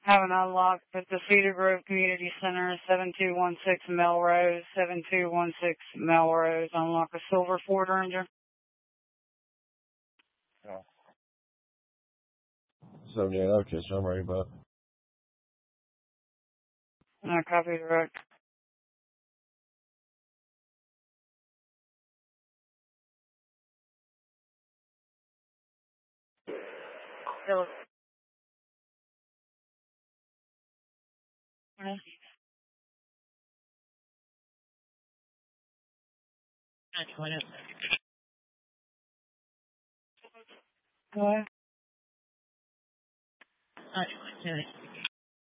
Have an unlocked at the Cedar Grove Community Center, 7216 Melrose, 7216 Melrose. Unlock a silver Ford Ranger. Yeah. 78, okay, so I'm ready, but. Copy direct. Hello. What?